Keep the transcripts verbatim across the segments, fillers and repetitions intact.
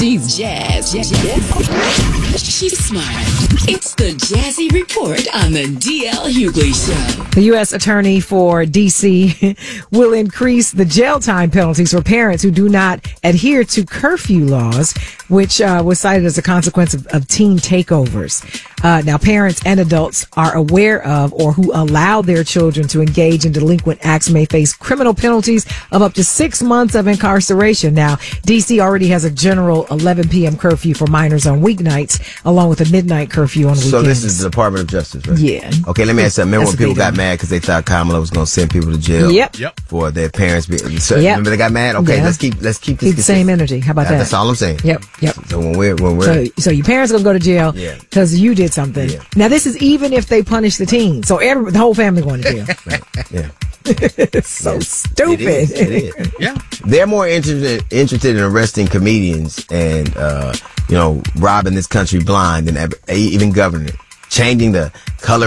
She's jazz. She's smart. It's the Jazzy Report on the D L Hughley Show. The U S Attorney for D C will increase the jail time penalties for parents who do not adhere to curfew laws, which uh, was cited as a consequence of, of teen takeovers. Uh, now, parents and adults are aware of or who allow their children to engage in delinquent acts may face criminal penalties of up to six months of incarceration. Now, D C already has a general eleven p.m. curfew for minors on weeknights, along with a midnight curfew on weekends. So this is the Department of Justice, right? Yeah. Okay, let me ask you something. Remember That's when people a big got one. mad because they thought Kamala was going to send people to jail? Yep. Yep. For their parents. Be, so, Yep. Remember they got mad? Okay, Yeah. let's keep let's keep this Keep the same energy. How about Yeah, that? That's all I'm saying. Yep. Yep. So when we're when we're So, so your parents gonna go to jail Yeah. because you did something. Yeah. Now this is even if they punish the teen. So every, the whole family going to jail. yeah. It's so stupid. It is. It is. Yeah. They're more interested interested in arresting comedians and uh, you know robbing this country blind than ever, even governing it, changing the color.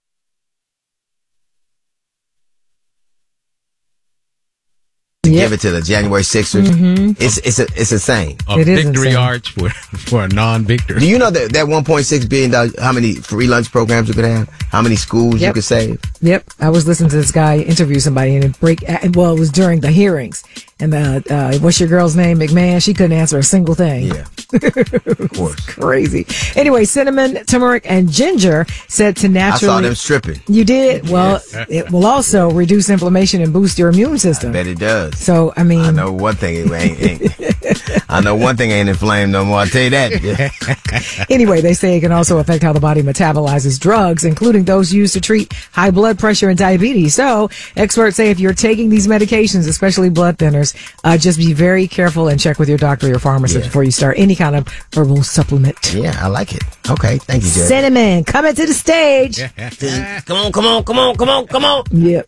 To Yep. give it to the January sixers. Mm-hmm. It's it's a it's insane. A It is victory insane. arch for, for a non-victor. Do you know that that one point six billion dollars? How many free lunch programs you could have? How many schools you Yep. could save? Yep. I was listening to this guy interview somebody and it break. Well, it was during the hearings. And the uh, what's your girl's name, McMahon? She couldn't answer a single thing. Yeah, of course. Crazy. Anyway, cinnamon, turmeric, and ginger said to I naturally. saw them stripping. You did? Well, Yes. it will also reduce inflammation and boost your immune system. Bet it does. So, I mean. I know one thing it ain't. ain't I know one thing ain't inflamed no more. I'll tell you that. Yeah. Anyway, they say it can also affect how the body metabolizes drugs, including those used to treat high blood pressure and diabetes. So, experts say if you're taking these medications, especially blood thinners, uh, just be very careful and check with your doctor or your pharmacist Yeah. before you start any kind of herbal supplement. Yeah, I like it. Okay, thank you, Jerry. Cinnamon, coming to the stage. Come on, come on, come on, come on, come on. Yep.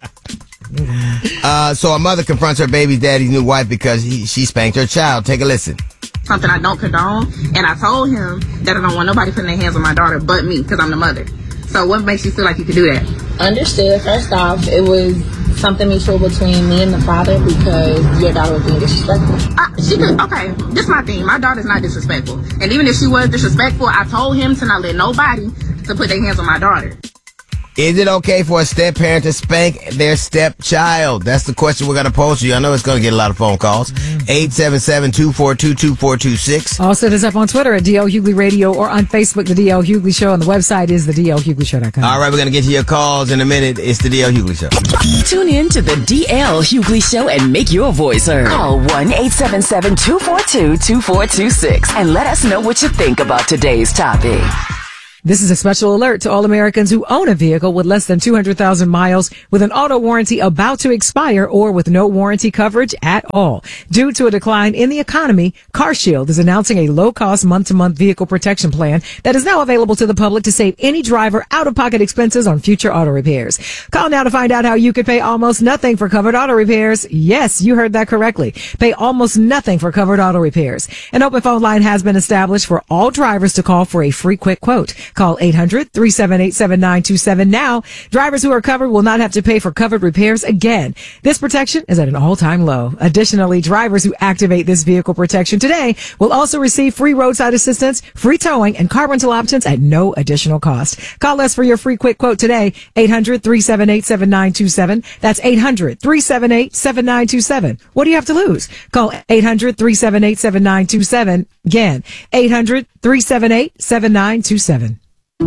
Uh, so a mother confronts her baby daddy's new wife because he, she spanked her child. Take a listen. Something I don't condone, and I told him that I don't want nobody putting their hands on my daughter but me because I'm the mother. So what makes you feel like you could do that? Understood. First off, it was something mutual between me and the father because your daughter was being disrespectful. I, she could, okay, this is my thing. My daughter's not disrespectful. And even if she was disrespectful, I told him to not let nobody to put their hands on my daughter. Is it okay for a step parent to spank their stepchild? That's the question we're going to pose to you. I know it's going to get a lot of phone calls. eight seven seven, two four two, two four two six. Also, hit us up on Twitter at D L Hughley Radio or on Facebook, The D L Hughley Show, and the website is the D L Hughley Show dot com. All right, we're going to get to your calls in a minute. It's the D L Hughley Show. Tune in to the D L Hughley Show and make your voice heard. Call one eight seven seven, two four two, two four two six and let us know what you think about today's topic. This is a special alert to all Americans who own a vehicle with less than two hundred thousand miles with an auto warranty about to expire or with no warranty coverage at all. Due to a decline in the economy, CarShield is announcing a low-cost month-to-month vehicle protection plan that is now available to the public to save any driver out-of-pocket expenses on future auto repairs. Call now to find out how you could pay almost nothing for covered auto repairs. Yes, you heard that correctly. Pay almost nothing for covered auto repairs. An open phone line has been established for all drivers to call for a free quick quote. Call eight hundred, three seven eight, seven nine two seven now. Drivers who are covered will not have to pay for covered repairs again. This protection is at an all-time low. Additionally, drivers who activate this vehicle protection today will also receive free roadside assistance, free towing, and car rental options at no additional cost. Call us for your free quick quote today, eight hundred, three seven eight, seven nine two seven. That's eight hundred, three seven eight, seven nine two seven. What do you have to lose? Call eight hundred, three seven eight, seven nine two seven. Again, eight hundred, three seven eight, seven nine two seven.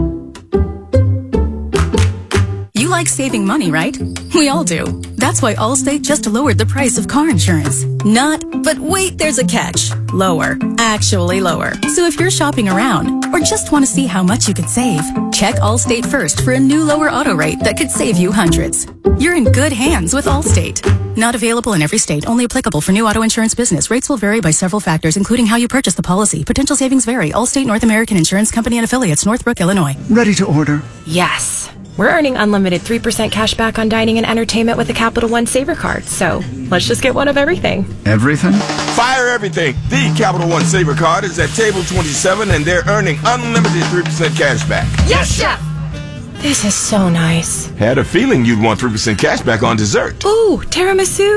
You like saving money, right? We all do. That's why Allstate just lowered the price of car insurance. Not, but wait, there's a catch. Lower. Actually lower. So if you're shopping around or just want to see how much you could save, check Allstate first for a new lower auto rate that could save you hundreds. You're in good hands with Allstate. Not available in every state, only applicable for new auto insurance business. Rates will vary by several factors, including how you purchase the policy. Potential savings vary. Allstate North American Insurance Company and affiliates, Northbrook, Illinois. Ready to order? Yes. We're earning unlimited three percent cash back on dining and entertainment with a Capital One Saver card, so let's just get one of everything. Everything? Fire everything. The Capital One Saver card is at table twenty-seven, and they're earning unlimited three percent cash back. Yes, Chef! This is so nice. Had a feeling you'd want three percent cash back on dessert. Ooh, tiramisu!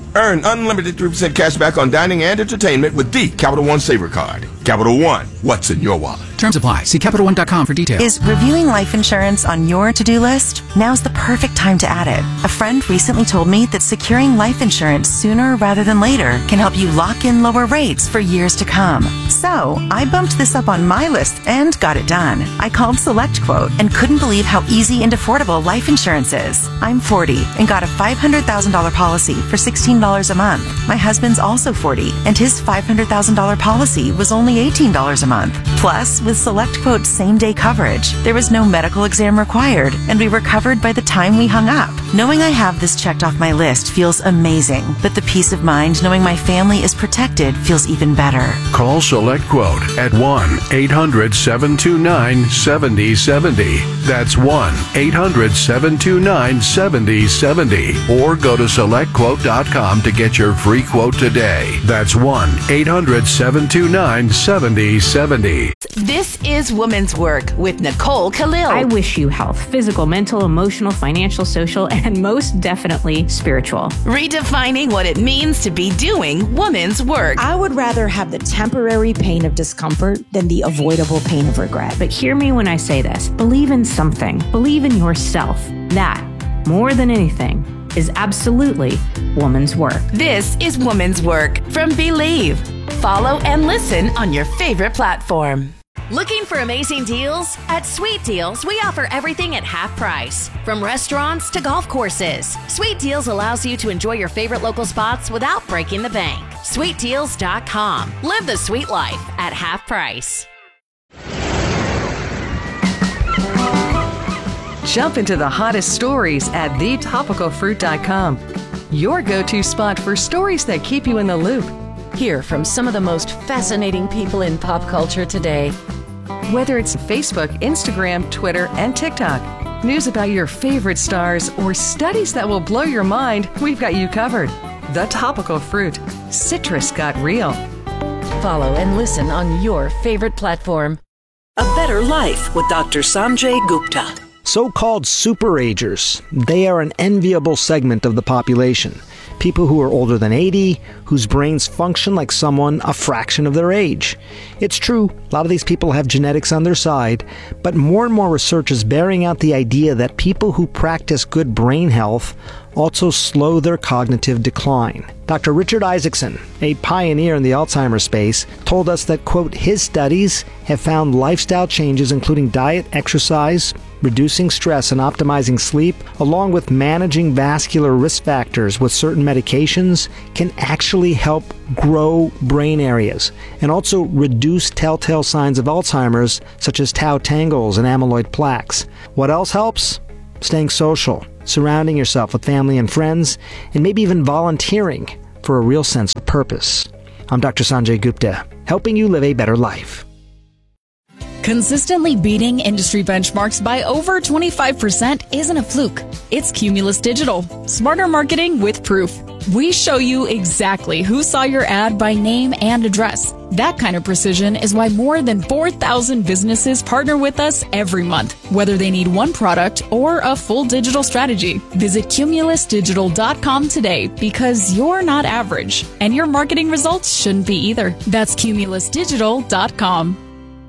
Earn unlimited three percent cash back on dining and entertainment with the Capital One Saver Card. Capital One, what's in your wallet? Terms apply. See Capital One dot com for details. Is reviewing life insurance on your to-do list? Now's the perfect time to add it. A friend recently told me that securing life insurance sooner rather than later can help you lock in lower rates for years to come. So, I bumped this up on my list and got it done. I called SelectQuote and couldn't believe how easy and affordable life insurance is. I'm forty and got a five hundred thousand dollars policy for sixteen dollars a month. My husband's also forty and his five hundred thousand dollars policy was only eighteen dollars a month. Plus, with SelectQuote's same-day coverage, there was no medical exam required, and we were covered by the time we hung up. Knowing I have this checked off my list feels amazing, but the peace of mind knowing my family is protected feels even better. Call SelectQuote at one eight hundred seven two nine seven zero seven zero. That's one eight hundred seven two nine seven zero seven zero. Or go to select quote dot com to get your free quote today. That's one eight hundred seven two nine seven zero seven zero. This is Woman's Work with Nicole Khalil. I wish you health, physical, mental, emotional, financial, social, and most definitely spiritual. Redefining what it means to be doing woman's work. I would rather have the temporary pain of discomfort than the avoidable pain of regret. But hear me when I say this. Believe in something. Believe in yourself. That, more than anything, is absolutely woman's work. This is Woman's Work from Believe. Follow and listen on your favorite platform. Looking for amazing deals? At Sweet Deals, we offer everything at half price. From restaurants to golf courses, Sweet Deals allows you to enjoy your favorite local spots without breaking the bank. sweet deals dot com. Live the sweet life at half price. Jump into the hottest stories at the topical fruit dot com. Your go-to spot for stories that keep you in the loop. Hear from some of the most fascinating people in pop culture today. Whether it's Facebook, Instagram, Twitter, and TikTok, news about your favorite stars, or studies that will blow your mind, we've got you covered. The Topical Fruit. Citrus got real. Follow and listen on your favorite platform. A Better Life with Doctor Sanjay Gupta. So-called superagers. They are an enviable segment of the population. People who are older than eighty, whose brains function like someone a fraction of their age. It's true, a lot of these people have genetics on their side, but more and more research is bearing out the idea that people who practice good brain health also slow their cognitive decline. Doctor Richard Isaacson, a pioneer in the Alzheimer's space, told us that, quote, his studies have found lifestyle changes including diet, exercise, reducing stress and optimizing sleep, along with managing vascular risk factors with certain medications, can actually help grow brain areas and also reduce telltale signs of Alzheimer's such as tau tangles and amyloid plaques. What else helps? Staying social, surrounding yourself with family and friends, and maybe even volunteering for a real sense of purpose. I'm Doctor Sanjay Gupta, helping you live a better life. Consistently beating industry benchmarks by over twenty-five percent isn't a fluke. It's Cumulus Digital. Smarter marketing with proof. We show you exactly who saw your ad by name and address. That kind of precision is why more than four thousand businesses partner with us every month, whether they need one product or a full digital strategy. Visit cumulus digital dot com today because you're not average, and your marketing results shouldn't be either. That's cumulus digital dot com.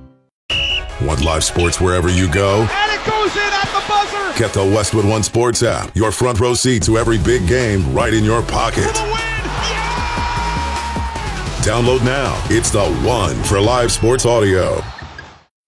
Want live sports wherever you go? And it goes in at the buzzer! Get the Westwood One Sports app. Your front row seat to every big game right in your pocket. For the win! Yeah! Download now. It's the one for live sports audio.